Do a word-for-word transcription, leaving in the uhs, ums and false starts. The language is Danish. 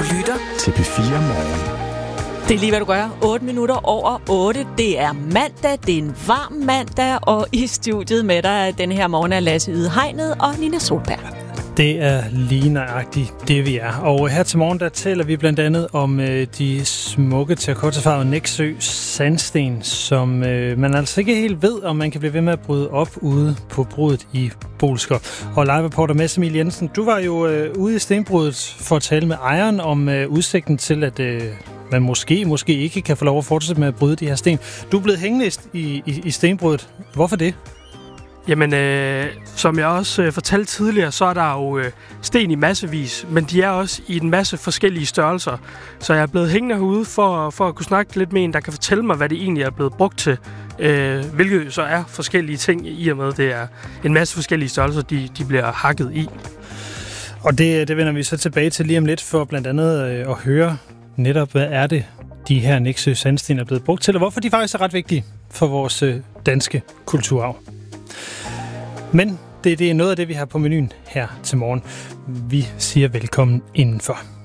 lytter til P fire Morgen. Det er lige, hvad du gør. otte minutter over otte. Det er mandag. Det er en varm mandag. Og i studiet med dig denne her morgen er Lasse Yde Hegnet og Nina Solberg. Det er lige nøjagtigt det, vi er. Og her til morgen, der taler vi blandt andet om øh, de smukke terrakottefarvede Nexø sandsten, som øh, man altså ikke helt ved, om man kan blive ved med at bryde op ude på brudet i Bolsker. Og live-reporter Mads Emil Jensen, du var jo øh, ude i stenbrudet for at tale med ejeren om øh, udsigten til, at øh, man måske, måske ikke kan få lov at fortsætte med at bryde de her sten. Du er blevet hængende i, i, i stenbrudet. Hvorfor det? Jamen, øh, som jeg også øh, fortalte tidligere, så er der jo øh, sten i massevis, men de er også i en masse forskellige størrelser. Så jeg er blevet hængende herude for, for at kunne snakke lidt med en, der kan fortælle mig, hvad det egentlig er blevet brugt til. Øh, hvilket så er forskellige ting, i og med det er en masse forskellige størrelser, de, de bliver hakket i. Og det, det vender vi så tilbage til lige om lidt, for blandt andet øh, at høre netop, hvad er det, de her Nexø sandsten er blevet brugt til, og hvorfor de faktisk er ret vigtige for vores øh, danske kulturarv. Men det, det er noget af det, vi har på menuen her til morgen. Vi siger velkommen indenfor.